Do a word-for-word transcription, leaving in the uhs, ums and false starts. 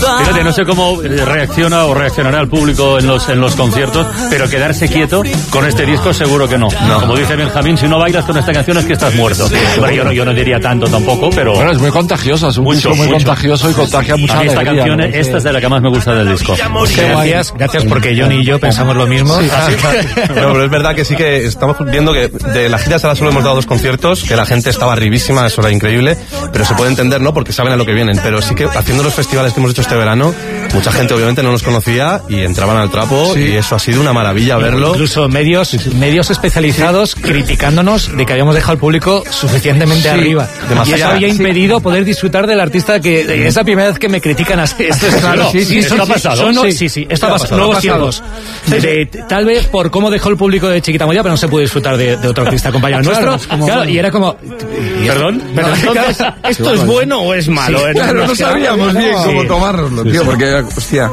Fíjate, no sé cómo reacciona o reaccionará el público en los, en los conciertos, pero quedarse quieto con este disco seguro que no. no. Como dice Benjamín, si no bailas con esta canción es que estás muerto. Sí, bueno, yo, no, yo no diría tanto tampoco, pero... Bueno, es muy contagioso, es un mucho, disco muy mucho. contagioso y contagia mucha a mí esta alegría. Canción, ¿no? Esta es de la que más me gusta del disco. Gracias, gracias porque Johnny y yo pensamos lo mismo. Sí, no, pero es verdad que sí que estamos viendo que de la gira Sala solo hemos dado dos conciertos, que la gente estaba arribísima, eso era increíble, pero se puede entender, ¿no? Porque saben a lo que vienen. Pero sí que haciendo los festivales que hemos hecho este verano, mucha gente obviamente no nos conocía y entraban al trapo, sí. Y eso ha sido una maravilla verlo. Incluso medios, medios especializados criticándonos de que habíamos dejado al público suficientemente sí, arriba. Demasiado. Y eso había impedido sí. poder disfrutar del artista que sí. es la primera vez que me critican así. Esto es claro. Sí, sí, esto son, ha pasado. Son, sí, sí, sí, esto ha pasado. Nuevos tiempos. Tal vez por cómo dejó el público de Chiquita Moya, pero no se pudo disfrutar de, de otro artista compañero claro, nuestro. Como, claro, y era como... Perdón, pero no, entonces, ¿esto es bueno o es malo? Sí, claro, no sabíamos bien cómo tomárnoslo, tío, porque, hostia...